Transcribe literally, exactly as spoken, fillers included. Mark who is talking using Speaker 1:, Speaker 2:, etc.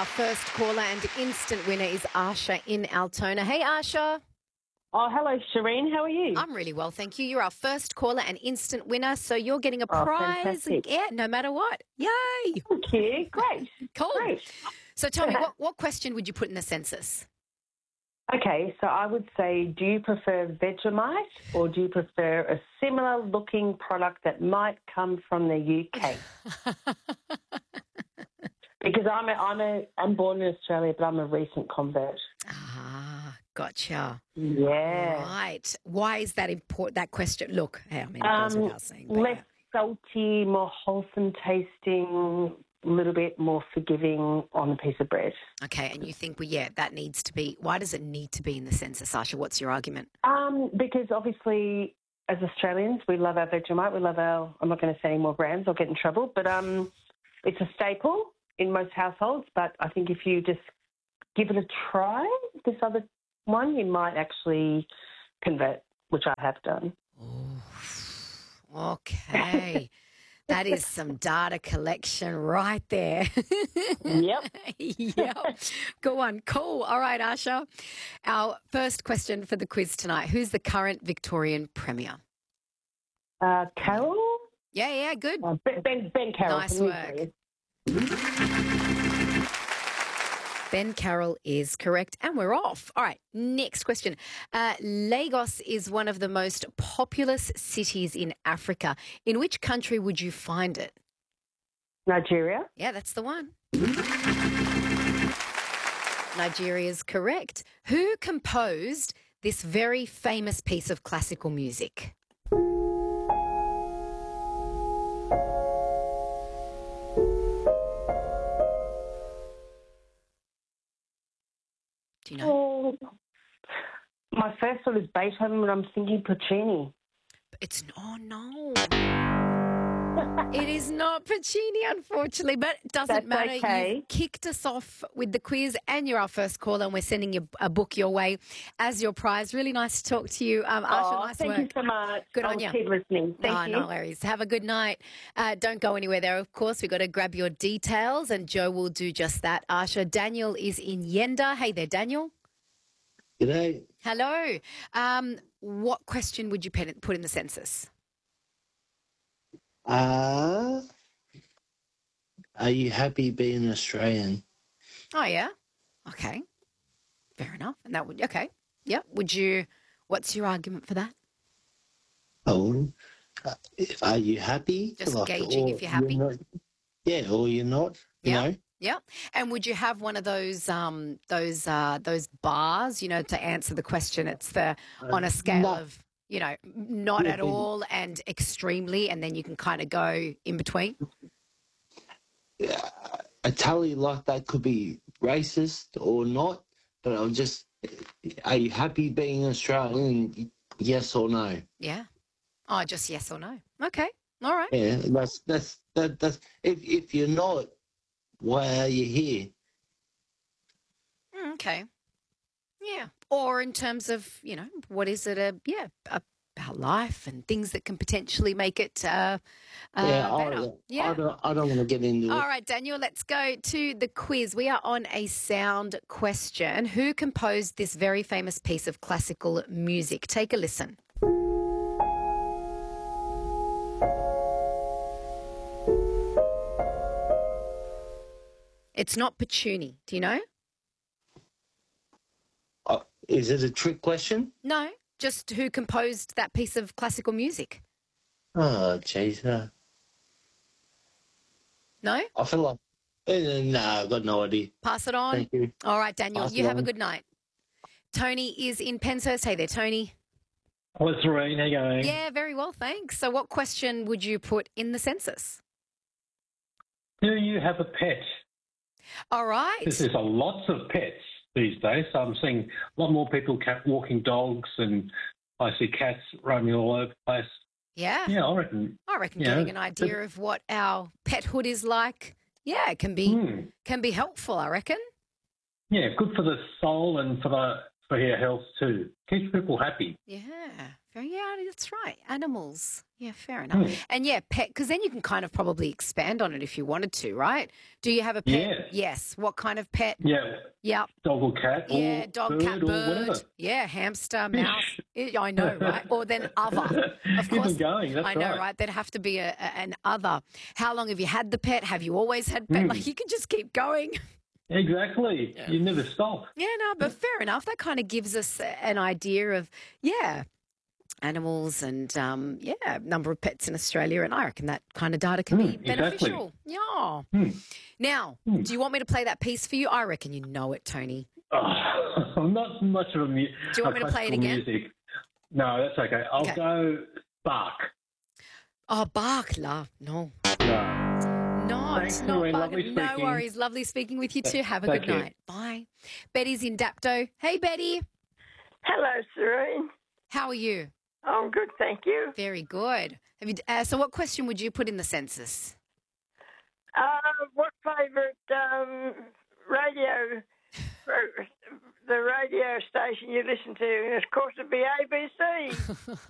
Speaker 1: Our first caller and instant winner is Asha in Altona. Hey, Asha.
Speaker 2: Oh, hello, Shireen. How are you?
Speaker 1: I'm really well, thank you. You're our first caller and instant winner, so you're getting a
Speaker 2: Oh,
Speaker 1: prize.
Speaker 2: fantastic.
Speaker 1: Yeah, no matter what. Yay.
Speaker 2: Thank you. Great.
Speaker 1: Cool.
Speaker 2: Great.
Speaker 1: So tell me, what, what question would you put in the census?
Speaker 2: Okay, so I would say, do you prefer Vegemite or do you prefer a similar looking product that might come from the U K? Because I'm a, I'm a, I'm born in Australia, but I'm a recent convert.
Speaker 1: Ah, gotcha.
Speaker 2: Yeah.
Speaker 1: Right. Why is that important, that question? Look, hey, I mean, it goes
Speaker 2: Um,
Speaker 1: without saying. But
Speaker 2: less salty, more wholesome tasting, a little bit more forgiving on a piece of bread.
Speaker 1: yeah. Okay, and you think, well, yeah, that needs to be, why does it need to be in the census, Asha? What's your argument?
Speaker 2: Um, because obviously, as Australians, we love our Vegemite. We love our, I'm not going to say any more brands, I'll get in trouble, but um, it's a staple in most households. But I think if you just give it a try, this other one, you might actually convert, which I have done.
Speaker 1: Oh, okay. That is some data collection right there.
Speaker 2: Yep.
Speaker 1: Yep. Go on. Cool. All right, Asha. Our first question for the quiz tonight. Who's the current Victorian Premier?
Speaker 2: Uh, Carol?
Speaker 1: Yeah, yeah, good.
Speaker 2: Uh, Ben, Ben, Ben Carroll.
Speaker 1: Nice
Speaker 2: from
Speaker 1: work.
Speaker 2: Newcastle.
Speaker 1: Ben Carroll is correct, and we're off. All right, next question. Uh, Lagos is one of the most populous cities in Africa. In which country would you find it?
Speaker 2: Nigeria.
Speaker 1: Yeah, that's the one. Nigeria is correct. Who composed this very famous piece of classical music? Do you know?
Speaker 2: Oh, my first one is Beethoven, and I'm thinking Puccini.
Speaker 1: It's oh no. It is not Puccini, unfortunately, but it doesn't
Speaker 2: That's
Speaker 1: matter.
Speaker 2: okay.
Speaker 1: You've kicked us off with the quiz, and you're our first caller, and we're sending you a book your way as your prize. Really nice to talk to you, um, Asha.
Speaker 2: Oh,
Speaker 1: nice
Speaker 2: thank
Speaker 1: work.
Speaker 2: you so much.
Speaker 1: Good on
Speaker 2: I'll
Speaker 1: you.
Speaker 2: keep listening. Thank
Speaker 1: no,
Speaker 2: you.
Speaker 1: no worries. Have a good night. Uh, don't go anywhere there, of course. We've got to grab your details, and Joe will do just that. Asha, Daniel is in Yenda. Hey there, Daniel.
Speaker 3: G'day.
Speaker 1: Hello. Um, what question would you pen- put in the census?
Speaker 3: Uh, are you happy being Australian?
Speaker 1: Oh, yeah. Okay. Fair enough. And that would, okay. Yep. Would you, what's your argument for that?
Speaker 3: Oh, uh, are you happy?
Speaker 1: Just
Speaker 3: Like,
Speaker 1: gauging
Speaker 3: or
Speaker 1: if you're happy?
Speaker 3: not- yeah, or you're not, you
Speaker 1: Yeah.
Speaker 3: know?
Speaker 1: Yeah. And would you have one of those, um, those, uh, those bars, you know, to answer the question? It's the, on a scale
Speaker 3: no.
Speaker 1: of, you know, not
Speaker 3: Yeah,
Speaker 1: at all and extremely, and then you can kind of go in between.
Speaker 3: Yeah, I tell you like that could be racist or not, but I'm just, are you happy being Australian? Yes or no?
Speaker 1: Yeah. Oh, just yes or no. Okay. All right.
Speaker 3: Yeah, that's, that's, that, that's, if, if you're not, why are you here?
Speaker 1: Mm, okay. Yeah. Or in terms of, you know, what is it, a, yeah, about life and things that can potentially make it uh, uh,
Speaker 3: Yeah, I,
Speaker 1: better. Yeah.
Speaker 3: I don't, I don't want to get into
Speaker 1: All
Speaker 3: it.
Speaker 1: right, Daniel, let's go to the quiz. We are on a sound question. Who composed this very famous piece of classical music? Take a listen. It's not Puccini. Do you know?
Speaker 3: Uh, is it a trick question?
Speaker 1: No, just who composed that piece of classical music.
Speaker 3: Oh, jeez. Uh,
Speaker 1: No?
Speaker 3: I feel like, uh, no, I've got no idea.
Speaker 1: Pass it on.
Speaker 3: Thank you.
Speaker 1: All right, Daniel,
Speaker 3: Pass
Speaker 1: you
Speaker 3: it
Speaker 1: have a
Speaker 3: on.
Speaker 1: good night. Tony is in Penshurst. Hey there, Tony.
Speaker 4: Hello, Serene. How you going?
Speaker 1: Yeah, very well, thanks. So what question would you put in the census?
Speaker 4: Do you have a pet?
Speaker 1: All right.
Speaker 4: Because there's a lots of pets these days. So I'm seeing a lot more people cat walking dogs, and I see cats roaming all over the place.
Speaker 1: Yeah.
Speaker 4: Yeah, I reckon.
Speaker 1: I reckon
Speaker 4: Yeah,
Speaker 1: getting an idea of what our pethood is like, yeah, it can be
Speaker 4: Hmm.
Speaker 1: can be helpful, I reckon.
Speaker 4: Yeah, good for the soul and for the for your health too. Keeps people happy.
Speaker 1: Yeah, Very, yeah, that's right. Animals. Yeah, fair enough. Mm. And yeah, pet, because then you can kind of probably expand on it if you wanted to, right? Do you have a pet?
Speaker 4: Yes.
Speaker 1: Yes. What kind of pet?
Speaker 4: Yeah.
Speaker 1: Yep.
Speaker 4: Dog or cat
Speaker 1: yeah,
Speaker 4: or
Speaker 1: dog,
Speaker 4: bird
Speaker 1: cat,
Speaker 4: or
Speaker 1: bird.
Speaker 4: whatever.
Speaker 1: Yeah, hamster, mouse. I know, right? Or then other. Of
Speaker 4: Keep
Speaker 1: course.
Speaker 4: them going. That's
Speaker 1: I know,
Speaker 4: right.
Speaker 1: right? There'd have to be a, a, an other. How long have you had the pet? Have you always had pet? Mm. Like you can just keep going.
Speaker 4: Exactly.
Speaker 1: Yeah.
Speaker 4: You never stop.
Speaker 1: Yeah, no, but fair enough. That kind of gives us an idea of, yeah, animals and, um, yeah, number of pets in Australia. And I reckon that kind of data can
Speaker 4: mm,
Speaker 1: be beneficial.
Speaker 4: Exactly.
Speaker 1: Yeah.
Speaker 4: Mm.
Speaker 1: Now, mm. do you want me to play that piece for you? I reckon you know it, Tony.
Speaker 4: Oh, I'm not much of a music.
Speaker 1: Do you want me to play it again?
Speaker 4: Music. No, that's okay. I'll
Speaker 1: okay.
Speaker 4: go Bark.
Speaker 1: Oh, Bark, love. No.
Speaker 4: No.
Speaker 1: No,
Speaker 4: Thanks,
Speaker 1: it's not
Speaker 4: Lorraine.
Speaker 1: Bark.
Speaker 4: Lovely
Speaker 1: No
Speaker 4: speaking.
Speaker 1: worries. Lovely speaking with you too. Have a
Speaker 4: Thank
Speaker 1: good
Speaker 4: you.
Speaker 1: night. Bye. Betty's in Dapto. Hey, Betty.
Speaker 5: Hello, Serene.
Speaker 1: How are you?
Speaker 5: I'm good, thank you.
Speaker 1: Very good. Have you, uh, so what question would you put in the census?
Speaker 5: Uh, what favourite um, radio, the radio station you listen to? And of course, it'd be A B C.